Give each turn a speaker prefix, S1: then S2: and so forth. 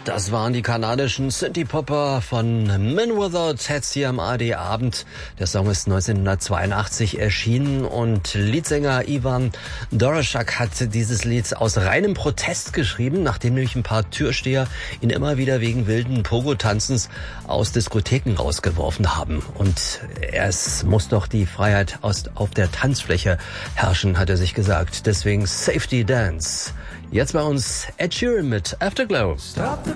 S1: Das waren die kanadischen Synthie-Popper von Men Without Hats hier am ARD-Abend. Der Song ist 1982 erschienen und Leadsänger Ivan Doroschak hat dieses Lied aus reinem Protest geschrieben, nachdem nämlich ein paar Türsteher ihn immer wieder wegen wilden Pogo-Tanzens aus Diskotheken rausgeworfen haben. Und es muss doch die Freiheit auf der Tanzfläche herrschen, hat er sich gesagt. Deswegen Safety Dance. Jetzt bei uns Ed Sheeran mit Afterglow.